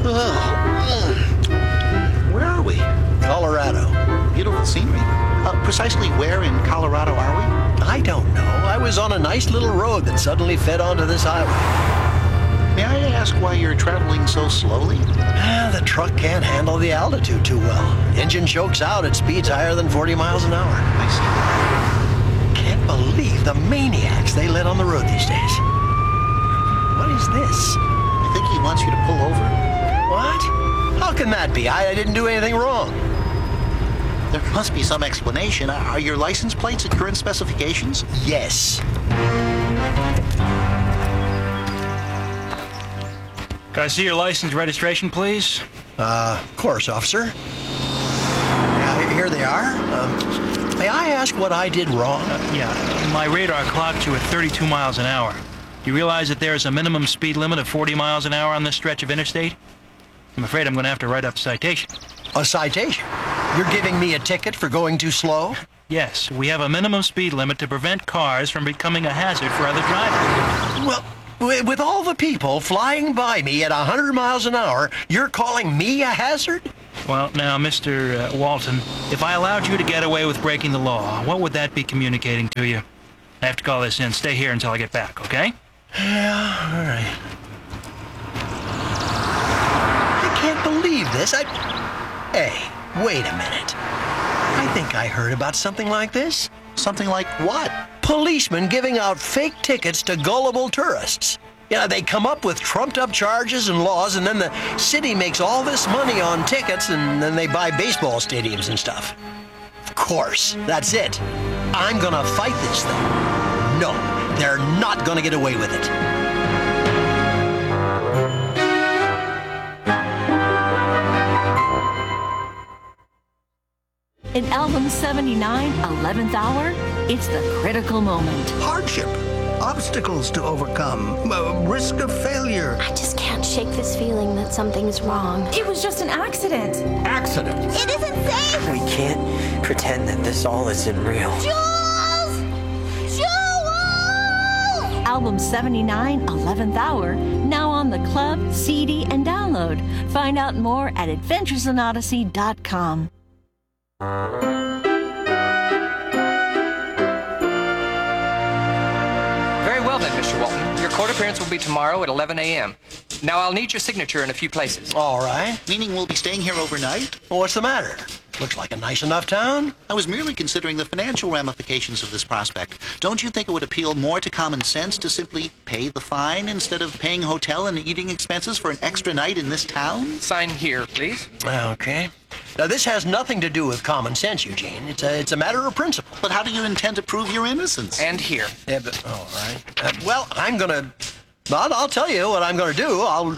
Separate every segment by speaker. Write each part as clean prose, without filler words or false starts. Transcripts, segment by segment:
Speaker 1: Where are we?
Speaker 2: Colorado.
Speaker 1: Beautiful scenery. Precisely where in Colorado are we?
Speaker 2: I don't know. I was on a nice little road that suddenly fed onto this highway.
Speaker 1: May I ask why you're traveling so slowly?
Speaker 2: The truck can't handle the altitude too well. Engine chokes out at speeds higher than 40 miles an hour.
Speaker 1: I see.
Speaker 2: Can't believe the maniacs they let on the road these days. What is this?
Speaker 1: I think he wants you to pull over.
Speaker 2: What? How can that be? I didn't do anything wrong.
Speaker 1: There must be some explanation. Are your license plates at current specifications?
Speaker 2: Yes.
Speaker 3: Can I see your license registration, please?
Speaker 2: Of course, officer. Yeah, here they are. May I ask what I did wrong?
Speaker 3: Yeah, my radar clocked you at 32 miles an hour. You realize that there is a minimum speed limit of 40 miles an hour on this stretch of interstate? I'm afraid I'm going to have to write up a citation.
Speaker 2: A citation? You're giving me a ticket for going too slow?
Speaker 3: Yes, we have a minimum speed limit to prevent cars from becoming a hazard for other drivers.
Speaker 2: Well, with all the people flying by me at 100 miles an hour, you're calling me a hazard?
Speaker 3: Well, now, Mr. Walton, if I allowed you to get away with breaking the law, what would that be communicating to you? I have to call this in. Stay here until I get back, okay?
Speaker 2: Yeah, all right. I can't believe this. Hey, wait a minute. I think I heard about something like this.
Speaker 1: Something like what?
Speaker 2: Policemen giving out fake tickets to gullible tourists. Yeah, they come up with trumped-up charges and laws, and then the city makes all this money on tickets, and then they buy baseball stadiums and stuff. Of course, that's it. I'm gonna fight this thing. No, they're not gonna get away with it.
Speaker 4: In Album 79, 11th Hour, it's the critical moment.
Speaker 5: Hardship, obstacles to overcome, risk of failure.
Speaker 6: I just can't shake this feeling that something's wrong.
Speaker 7: It was just an accident.
Speaker 5: Accident.
Speaker 6: It isn't safe!
Speaker 8: We can't pretend that this all isn't real.
Speaker 6: Jules! Jules!
Speaker 4: Album 79, 11th Hour, now on the club, CD, and download. Find out more at adventuresinodyssey.com.
Speaker 9: Very well then, Mr. Walton. Your court appearance will be tomorrow at 11 a.m. Now, I'll need your signature in a few places.
Speaker 2: All right.
Speaker 1: Meaning we'll be staying here overnight?
Speaker 2: Well, what's the matter? Looks like a nice enough town.
Speaker 1: I was merely considering the financial ramifications of this prospect. Don't you think it would appeal more to common sense to simply pay the fine instead of paying hotel and eating expenses for an extra night in this town?
Speaker 9: Sign here, please.
Speaker 2: Okay. Now, this has nothing to do with common sense, Eugene. It's a matter of principle.
Speaker 1: But how do you intend to prove your innocence?
Speaker 9: And here.
Speaker 2: Yeah, but, all right. Well, I'll tell you what I'm gonna do.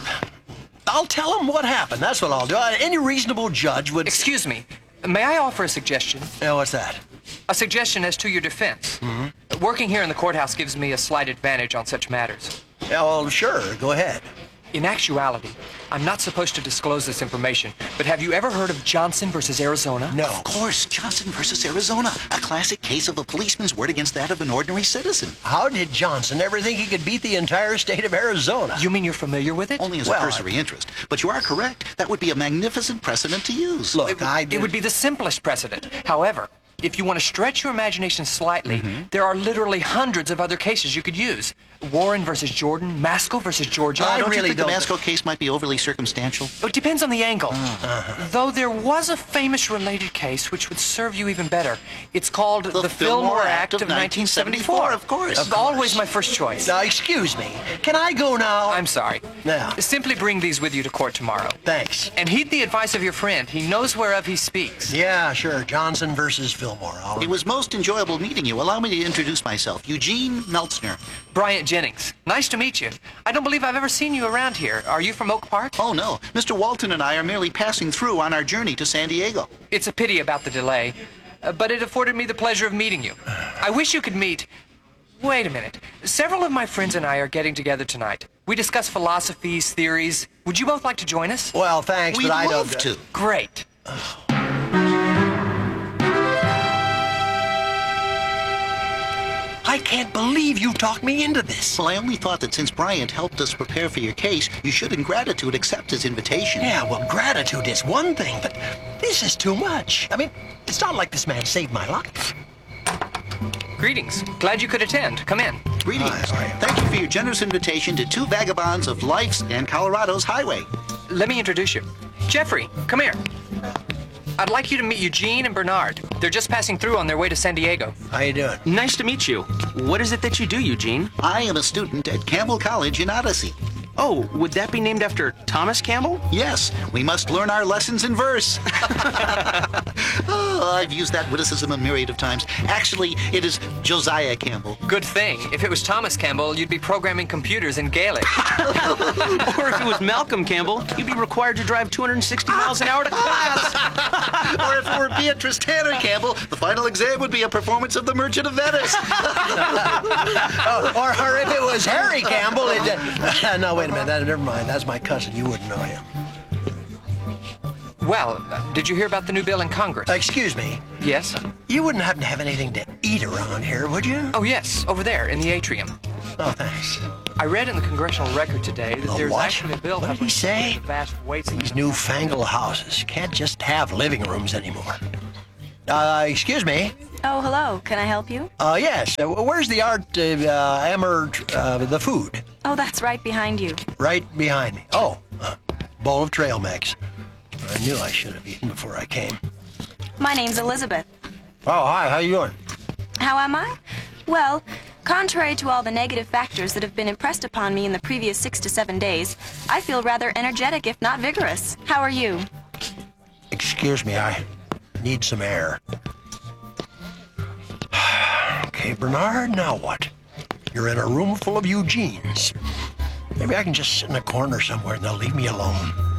Speaker 2: I'll tell them what happened. That's what I'll do. Any reasonable judge would...
Speaker 9: Excuse me. May I offer a suggestion?
Speaker 2: Yeah, what's that?
Speaker 9: A suggestion as to your defense. Mm-hmm. Working here in the courthouse gives me a slight advantage on such matters.
Speaker 2: Yeah, well, sure. Go ahead.
Speaker 9: In actuality, I'm not supposed to disclose this information, but have you ever heard of Johnson versus Arizona?
Speaker 2: No.
Speaker 1: Of course, Johnson versus Arizona. A classic case of a policeman's word against that of an ordinary citizen.
Speaker 2: How did Johnson ever think he could beat the entire state of Arizona?
Speaker 9: You mean you're familiar with it?
Speaker 1: Only as a cursory interest. But you are correct. That would be a magnificent precedent to use.
Speaker 2: Look,
Speaker 9: it would be the simplest precedent. However, if you want to stretch your imagination slightly, there are literally hundreds of other cases you could use. Warren versus Jordan, Maskell versus Georgia.
Speaker 1: Don't you think the Maskell case might be overly circumstantial?
Speaker 9: It depends on the angle. Though there was a famous related case which would serve you even better. It's called the Fillmore Act of 1974.
Speaker 1: Of course.
Speaker 9: It's always my first choice.
Speaker 2: Now, excuse me. Can I go now?
Speaker 9: I'm sorry.
Speaker 2: Now.
Speaker 9: Simply bring these with you to court tomorrow.
Speaker 2: Thanks.
Speaker 9: And heed the advice of your friend. He knows whereof he speaks.
Speaker 2: Yeah, sure. Johnson versus Fillmore.
Speaker 1: It was most enjoyable meeting you. Allow me to introduce myself. Eugene Meltzner.
Speaker 9: Bryant Jennings. Nice to meet you. I don't believe I've ever seen you around here. Are you from Oak Park?
Speaker 1: Oh, no. Mr. Walton and I are merely passing through on our journey to San Diego.
Speaker 9: It's a pity about the delay, but it afforded me the pleasure of meeting you. I wish you could meet... Wait a minute. Several of my friends and I are getting together tonight. We discuss philosophies, theories. Would you both like to join us?
Speaker 2: Well, thanks, but I don't...
Speaker 1: We'd love to.
Speaker 9: Great.
Speaker 2: I I can't believe you talked me into this.
Speaker 1: Well, I only thought that since Bryant helped us prepare for your case, you should in gratitude accept his invitation.
Speaker 2: Yeah, well, gratitude is one thing, but this is too much. I mean, it's not like this man saved my life.
Speaker 9: Greetings. Glad you could attend. Come in.
Speaker 1: Greetings.
Speaker 2: Hi.
Speaker 1: Thank you for your generous invitation to two vagabonds of life's and Colorado's highway.
Speaker 9: Let me introduce you. Jeffrey, come here. I'd like you to meet Eugene and Bernard. They're just passing through on their way to San Diego.
Speaker 2: How you doing?
Speaker 7: Nice to meet you. What is it that you do, Eugene?
Speaker 1: I am a student at Campbell College in Odyssey.
Speaker 7: Oh, would that be named after Thomas Campbell?
Speaker 1: Yes, we must learn our lessons in verse. Oh, I've used that witticism a myriad of times. Actually, it is Josiah Campbell.
Speaker 9: Good thing. If it was Thomas Campbell, you'd be programming computers in Gaelic.
Speaker 7: Or if it was Malcolm Campbell, you'd be required to drive 260 miles an hour to class.
Speaker 1: Or if it were Beatrice Tanner Campbell, the final exam would be a performance of The Merchant of Venice.
Speaker 2: Or if it was Harry Campbell, no, wait a minute. Never mind. That's my cousin. You wouldn't know him.
Speaker 9: Well, did you hear about the new bill in Congress?
Speaker 2: Excuse me.
Speaker 9: Yes?
Speaker 2: You wouldn't happen to have anything to eat around here, would you?
Speaker 9: Oh, yes, over there in the atrium.
Speaker 2: Oh, thanks.
Speaker 9: I read in the congressional record today that
Speaker 2: A
Speaker 9: there's
Speaker 2: what?
Speaker 9: actually a bill
Speaker 2: What did he say?
Speaker 9: the vast weights of
Speaker 2: These newfangled houses can't just have living rooms anymore. Excuse me.
Speaker 10: Oh, hello. Can I help you?
Speaker 2: Yes. Where's the art, the food?
Speaker 10: Oh, that's right behind you.
Speaker 2: Right behind me. Oh, bowl of trail mix. I knew I should have eaten before I came.
Speaker 10: My name's Elizabeth.
Speaker 2: Oh, hi. How you doing?
Speaker 10: How am I? Well, contrary to all the negative factors that have been impressed upon me in the previous 6 to 7 days, I feel rather energetic, if not vigorous. How are you?
Speaker 2: Excuse me. I need some air. Okay, Bernard, now what? You're in a room full of Eugenes. Maybe I can just sit in a corner somewhere and they'll leave me alone.